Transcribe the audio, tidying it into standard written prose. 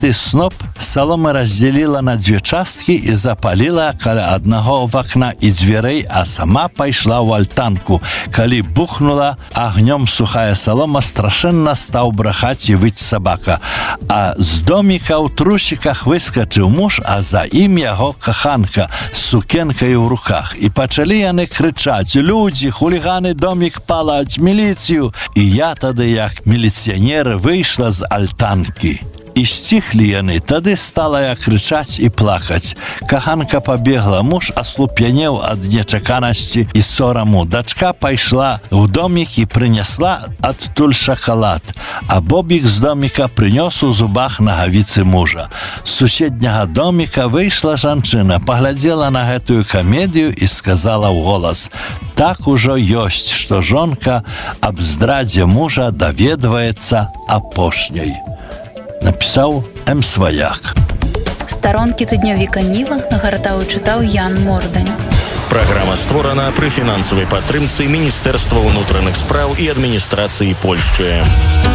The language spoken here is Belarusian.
Ты сноп соломы разделила на две часткі і запаліла каля аднаго вакна і дзвярэй, а сама пайшла ў альтанку. Калі бухнула агнём сухая солома, страшэнна стаў брахаць і выць сабака. А з доміка ў трусіках выскачыў муж, а за ім яго каханка з сукенкай у руках. І пачалі яны крычаць: «Людзі, хуліганы, домік палаць, міліцыю!» І я тады, як міліцыянер, выйшла з альтанкі. І сціхлі яны, тады стала я крычаць і плакаць. Каханка пабегла, муж аслупянеў ад нечаканасці і сораму. Дачка пайшла ў домік і прынесла адтуль шакалад, а Бобік з доміка прынёс у зубах нагавіцы мужа. З суседняга доміка выйшла жанчына, паглядзела на гэтую камедыю і сказала ўголас: «Так ужо ёсць, што жонка аб здрадзе мужа даведваецца апошняй». Напісаў М. Сваяк. Старонкі тыднёвіка Ніва нагартаў і чытаў Ян Мордань. Праграма створана пры фінансавай падтрымцы Міністэрства ўнутраных спраў і адміністрацыі Польшчы.